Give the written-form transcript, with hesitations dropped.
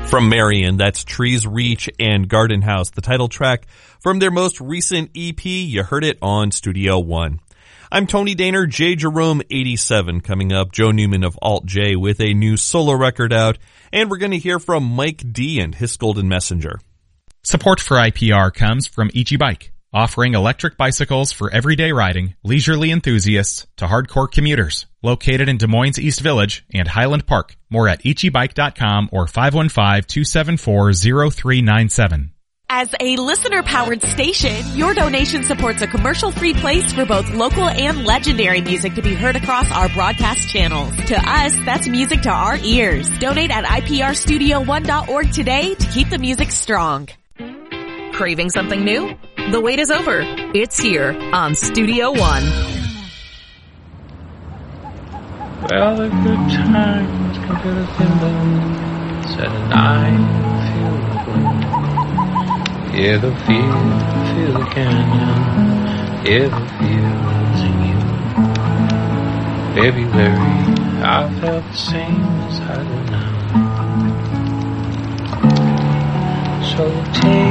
From Marion, that's Trees Reach and Garden House, the title track from their most recent EP. You heard it on Studio One. I'm Tony Daner, J. Jerome 87. Coming up, Joe Newman of Alt J with a new solo record out, and we're going to hear from Mike D and His Golden Messenger. Support for IPR comes from Ichi Bike, offering electric bicycles for everyday riding, leisurely enthusiasts to hardcore commuters. Located in Des Moines East Village and Highland Park. More at ichibike.com or 515-274-0397. As a listener-powered station, your donation supports a commercial-free place for both local and legendary music to be heard across our broadcast channels. To us, that's music to our ears. Donate at iprstudio1.org today to keep the music strong. Craving something new? The wait is over. It's here on Studio One. Well, the good times can get us in the said and I feel the wind. Yeah, the feel the canyon. Yeah, the feels in you. February, I felt the same as I do now. So take